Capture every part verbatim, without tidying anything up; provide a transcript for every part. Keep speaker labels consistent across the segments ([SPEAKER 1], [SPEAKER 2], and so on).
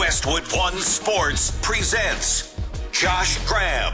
[SPEAKER 1] Westwood One Sports presents Josh Graham.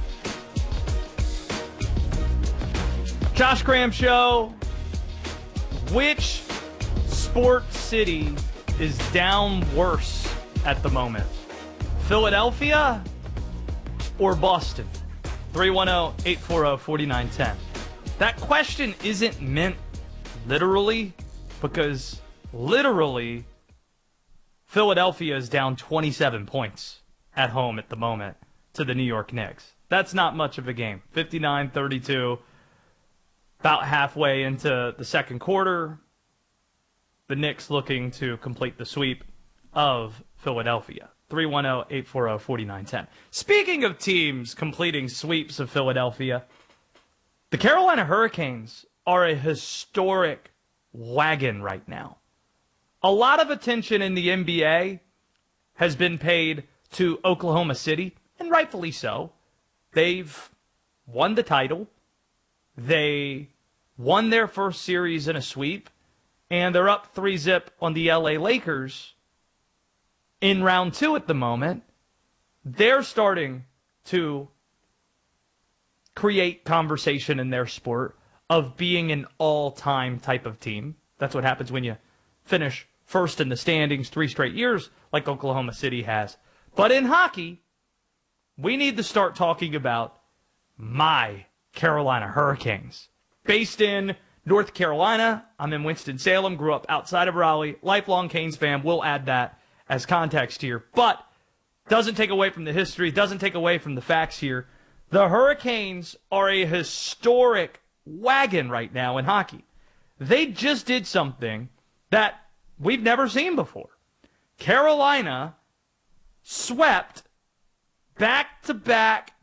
[SPEAKER 2] Josh Graham Show. Which sports city is down worse at the moment? Philadelphia or Boston? three one zero, eight four zero, four nine one zero. That question isn't meant literally, because literally Philadelphia is down twenty-seven points at home at the moment to the New York Knicks. That's not much of a game. fifty-nine thirty-two, about halfway into the second quarter. The Knicks looking to complete the sweep of Philadelphia. three one zero, eight four zero, four nine one zero. Speaking of teams completing sweeps of Philadelphia, the Carolina Hurricanes are a historic wagon right now. A lot of attention in the N B A has been paid to Oklahoma City, and rightfully so. They've won the title. They won their first series in a sweep, and they're up three zip on the L A Lakers in round two at the moment. They're starting to create conversation in their sport of being an all-time type of team. That's what happens when you finish first in the standings three straight years like Oklahoma City has. But in hockey, we need to start talking about my Carolina Hurricanes. Based in North Carolina, I'm in Winston-Salem, grew up outside of Raleigh, lifelong Canes fan. We'll add that as context here. But doesn't take away from the history, doesn't take away from the facts here. The Hurricanes are a historic wagon right now in hockey. They just did something that we've never seen before. Carolina swept back-to-back